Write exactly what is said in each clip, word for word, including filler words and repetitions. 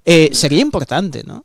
eh, sería importante, ¿no?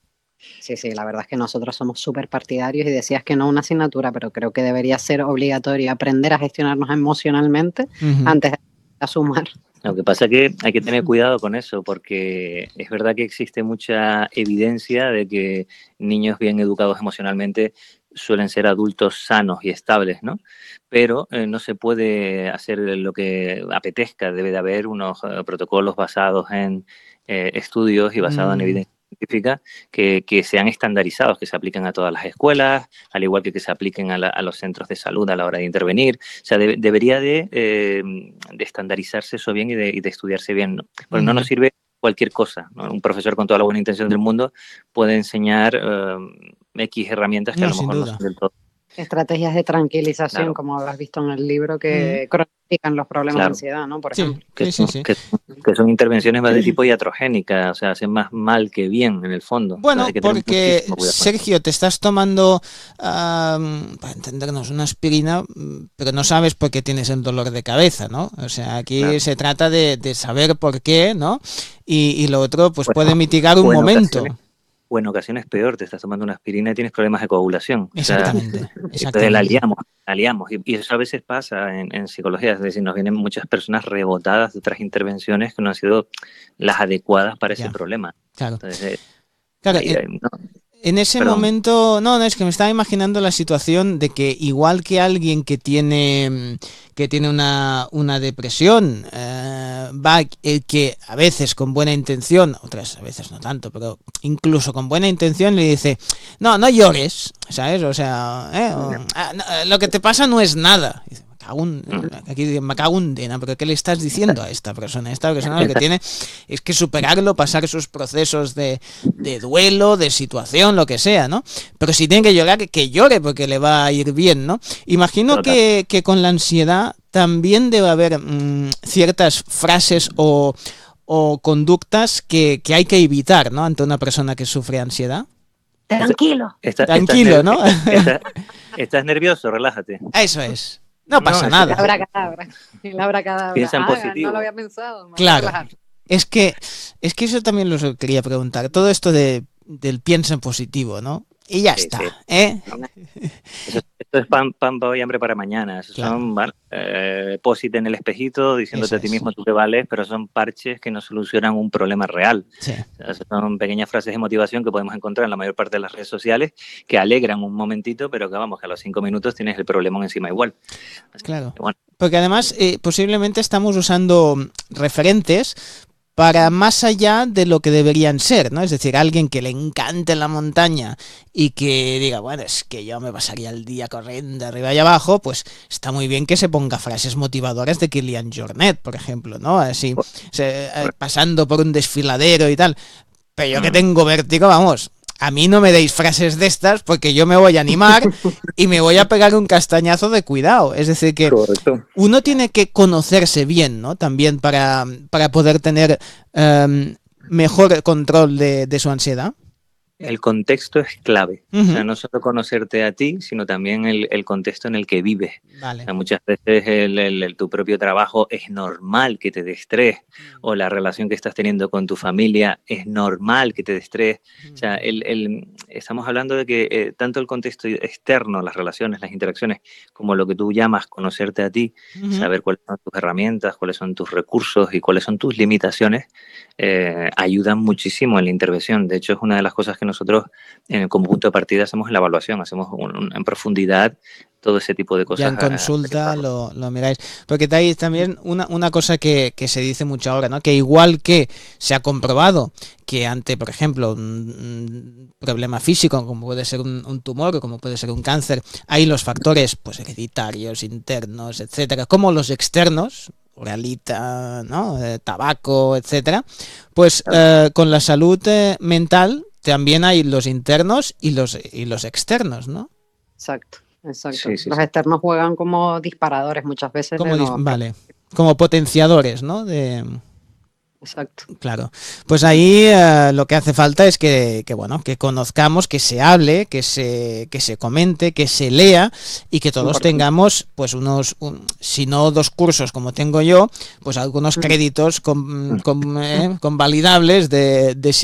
Sí, sí, la verdad es que nosotros somos súper partidarios y decías que no una asignatura, pero creo que debería ser obligatorio aprender a gestionarnos emocionalmente Uh-huh. antes de sumar. Lo que pasa es que hay que tener cuidado con eso, porque es verdad que existe mucha evidencia de que niños bien educados emocionalmente suelen ser adultos sanos y estables, ¿no? Pero eh, no se puede hacer lo que apetezca, debe de haber unos uh, protocolos basados en eh, estudios y basados mm. en evidencia científica que, que sean estandarizados, que se apliquen a todas las escuelas, al igual que que se apliquen a, la, a los centros de salud a la hora de intervenir. O sea, de, debería de, eh, de estandarizarse eso bien y de, y de estudiarse bien, ¿no? Porque uh-huh. no nos sirve cualquier cosa, ¿no? Un profesor con toda la buena intención del mundo puede enseñar uh, X herramientas que no, a lo mejor no son del todo. Estrategias de tranquilización, claro. como habrás visto en el libro, que mm. cronifican los problemas claro. de ansiedad, ¿no? Por sí, ejemplo. Que, sí, son, sí, sí. Que, que son intervenciones más de tipo iatrogénica, o sea, hacen más mal que bien en el fondo. Bueno, o sea, hay que porque, Sergio, te estás tomando, uh, para entendernos, una aspirina, pero no sabes por qué tienes el dolor de cabeza, ¿no? O sea, aquí claro. se trata de, de saber por qué, ¿no? Y, y lo otro, pues bueno, puede mitigar un momento. Ocasiones. O en ocasiones peor, te estás tomando una aspirina y tienes problemas de coagulación. Exactamente. O sea, exactamente. Entonces la liamos, la liamos. Y, y eso a veces pasa en, en psicología, es decir, nos vienen muchas personas rebotadas de otras intervenciones que no han sido las adecuadas para ya. ese problema. Claro. Entonces, claro ahí, en, ahí, no. en ese Perdón. momento, no, no, es que me estaba imaginando la situación de que igual que alguien que tiene que tiene una, una depresión, eh, va eh, que a veces con buena intención, otras a veces no tanto, pero incluso con buena intención le dice, no, no llores, ¿sabes? O sea, eh, o, ah, no, lo que te pasa no es nada. Y dice, me cago un, aquí me cago un dena, pero ¿qué le estás diciendo a esta persona? Esta persona lo que tiene es que superarlo, pasar esos procesos de, de duelo, de situación, lo que sea, ¿no? Pero si tiene que llorar, que llore porque le va a ir bien, ¿no? Imagino que, que con la ansiedad también debe haber mmm, ciertas frases o, o conductas que, que hay que evitar, ¿no? Ante una persona que sufre ansiedad. Tranquilo. Está, Tranquilo, estás ¿no? Estás, estás nervioso, relájate. Eso es. No pasa no, nada. La abracadabra. La abracadabra. Piensa en ah, positivo. No lo había pensado. Claro. Es que, es que eso también lo quería preguntar. Todo esto de, del piensa en positivo, ¿no? Y ya sí, está, sí. ¿eh? Eso, esto es pan, pan para hoy, hambre para mañana. Eso claro. son eh, posit en el espejito diciéndote Eso a ti mismo es. tú que vales, pero son parches que no solucionan un problema real. Sí. O sea, son pequeñas frases de motivación que podemos encontrar en la mayor parte de las redes sociales que alegran un momentito, pero que vamos, que a los cinco minutos tienes el problemón encima igual. Así claro. Que, bueno. Porque además eh, posiblemente estamos usando referentes para más allá de lo que deberían ser, ¿no? Es decir, alguien que le encante la montaña y que diga, bueno, es que yo me pasaría el día corriendo arriba y abajo, pues está muy bien que se ponga frases motivadoras de Kilian Jornet, por ejemplo, ¿no? Así, se, eh, pasando por un desfiladero y tal. Pero yo que tengo vértigo, vamos, a mí no me deis frases de estas porque yo me voy a animar y me voy a pegar un castañazo de cuidado. Es decir, que Correcto. uno tiene que conocerse bien, ¿no? También para, para poder tener um, mejor control de, de su ansiedad. El contexto es clave. Uh-huh. O sea, no solo conocerte a ti, sino también el, el contexto en el que vives. Vale. O sea, muchas veces el, el, el, tu propio trabajo es normal que te dé estrés, uh-huh. o la relación que estás teniendo con tu familia es normal que te dé estrés. Uh-huh. O sea, el, el, estamos hablando de que eh, tanto el contexto externo, las relaciones, las interacciones, como lo que tú llamas conocerte a ti, uh-huh. saber cuáles son tus herramientas, cuáles son tus recursos y cuáles son tus limitaciones, eh, ayudan muchísimo en la intervención. De hecho, es una de las cosas que nosotros en, como punto de partida hacemos la evaluación, hacemos un, un, en profundidad todo ese tipo de cosas. Ya en consulta a, lo, lo miráis. Porque hay también una, una cosa que, que se dice mucho ahora, ¿no? Que igual que se ha comprobado que ante, por ejemplo, un problema físico, como puede ser un, un tumor o como puede ser un cáncer, hay los factores pues hereditarios, internos, etcétera, como los externos, oralita, ¿no? Eh, tabaco, etcétera, pues eh, con la salud eh, mental también hay los internos y los y los externos, ¿no? Exacto, exacto. Sí, sí, los sí. externos juegan como disparadores muchas veces. Como dis- no... Vale, como potenciadores, ¿no? De... Exacto. Claro. Pues ahí uh, lo que hace falta es que, que bueno, que conozcamos, que se hable, que se, que se comente, que se lea y que todos tengamos, pues unos, un, si no dos cursos como tengo yo, pues algunos créditos con, con, eh, convalidables de, de